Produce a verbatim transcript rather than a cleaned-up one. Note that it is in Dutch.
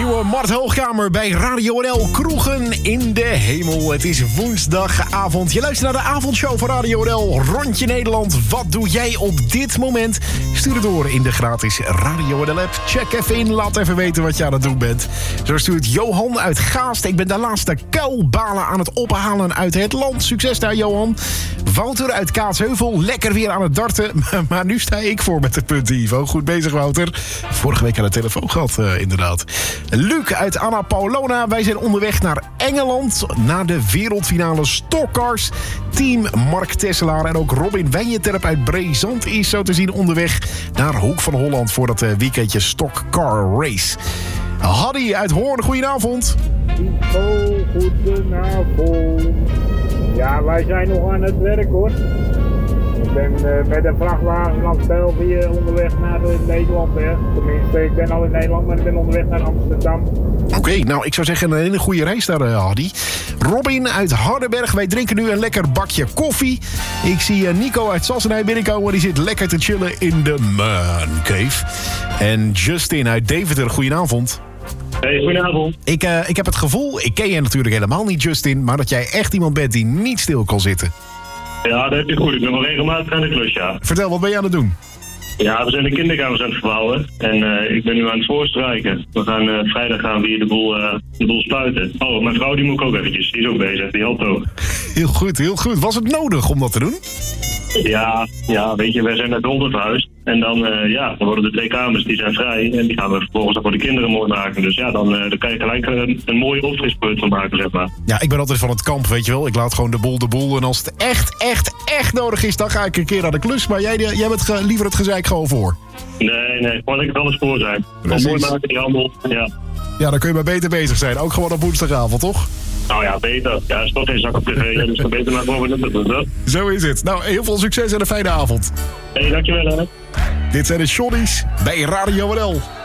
nieuwe Mart Hoogkamer bij Radio N L. Kroegen in de hemel. Het is woensdagavond. Je luistert naar de avondshow van Radio N L. Rondje Nederland. Wat doe jij op dit moment? Stuur het door in de gratis Radio N L app. Check even in. Laat even weten wat je aan het doen bent. Zo stuurt Johan uit Gaast. Ik ben de laatste kuilbalen aan het ophalen uit het land. Succes daar, Johan. Wouter uit Kaatsheuvel. Lekker weer aan het darten. Maar nu sta ik voor met de punten, Ivo. Goed bezig, Wouter. Vorige week aan de telefoon gehad, uh, inderdaad. Luc uit Anna Paulona. Wij zijn onderweg naar Engeland. Naar de wereldfinale Stockcars. Team Mark Tesselaar en ook Robin Wijnjeterp uit Brezand is zo te zien onderweg naar Hoek van Holland voor dat uh, weekendje Stockcar Race. Haddy uit Hoorn, goedenavond. Ivo, goedenavond. Ja, wij zijn nog aan het werk, hoor. Ik ben uh, met een vrachtwagen vanaf België onderweg naar Nederland. Hè. Tenminste, ik ben al in Nederland, maar ik ben onderweg naar Amsterdam. Oké, okay, nou, ik zou zeggen een hele goede reis daar, uh, Haddy. Robin uit Hardenberg. Wij drinken nu een lekker bakje koffie. Ik zie uh, Nico uit Sassenheim binnenkomen. Die zit lekker te chillen in de Man Cave. En Justin uit Deventer, goedenavond. Hey, goedenavond. Ik, uh, ik heb het gevoel, ik ken je natuurlijk helemaal niet, Justin, maar dat jij echt iemand bent die niet stil kan zitten. Ja, dat heb je goed. Ik ben wel regelmatig aan de klus, ja. Vertel, wat ben je aan het doen? Ja, we zijn de kinderkamers aan het verbouwen. En uh, ik ben nu aan het voorstrijken. We gaan uh, vrijdag gaan we hier de boel, uh, de boel spuiten. Oh, mijn vrouw die moet ik ook eventjes. Die is ook bezig. Die helpt ook. Heel goed, heel goed. Was het nodig om dat te doen? Ja, ja, weet je, wij zijn net rond verhuisd. En dan, uh, ja, dan worden de twee kamers, die zijn vrij. En die gaan we vervolgens dan voor de kinderen mooi maken. Dus ja, dan, uh, dan kan je gelijk een, een mooie opfrisbeurt van maken, zeg maar. Ja, ik ben altijd van het kamp, weet je wel. Ik laat gewoon de boel de boel. En als het echt, echt, echt nodig is, dan ga ik een keer aan de klus. Maar jij, jij bent ge, liever het gezeik gewoon voor. Nee, nee, gewoon lekker alles voor zijn. Gewoon mooi maken, die handel, ja. Ja, dan kun je maar beter bezig zijn. Ook gewoon op woensdagavond, toch? Nou ja, beter. Ja, is toch geen zak op tv, dus dan beter maar gewoon weer doen, hè? Zo is het. Nou, heel veel succes en een fijne avond. Hé, hey, dankjewel, hè. Dit zijn de Shonnies bij Radio N L.